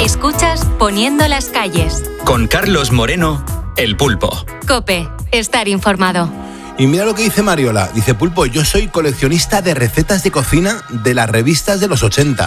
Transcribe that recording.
Escuchas Poniendo las calles. Con Carlos Moreno, El Pulpo. COPE, estar informado. Y mira lo que dice Mariola. Dice: Pulpo, yo soy coleccionista de recetas de cocina de las revistas de los 80.